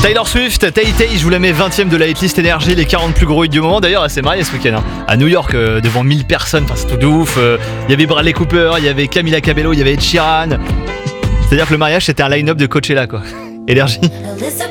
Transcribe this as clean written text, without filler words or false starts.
Taylor Swift, Tay Tay, je vous la mets 20ème de la hitlist énergie, les 40 plus gros hits du moment. D'ailleurs, elle s'est mariée ce week-end à New York devant 1000 personnes, enfin c'est tout de ouf. Il y avait Bradley Cooper, il y avait Camila Cabello, il y avait Ed Sheeran. C'est-à-dire que le mariage c'était un line-up de Coachella quoi. Énergie.